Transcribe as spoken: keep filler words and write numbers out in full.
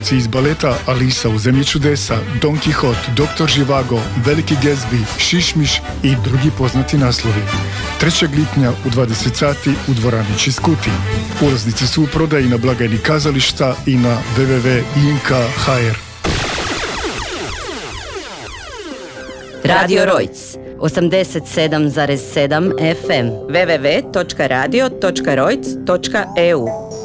Iz baleta Alisa u zemlji čudesa, Don Quixote, doktor Živago, Veliki Gatsby, Šišmiš i drugi poznati naslovi. trećeg lipnja u dvadeset sati u dvorani Čiskuti. Ulaznice su u prodaji na blagajni kazališta i na w w w tačka i n k tačka h r. Radio Rojc osamdeset sedam zarez sedam F M w w w tačka radio tačka rojc tačka e u